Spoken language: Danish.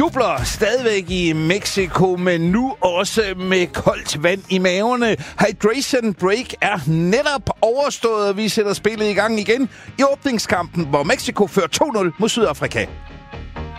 jubler stadigvæk i Mexico, men nu også med koldt vand i maverne. Hydration break er netop overstået, og vi sætter spillet i gang igen i åbningskampen, hvor Mexico fører 2-0 mod Sydafrika.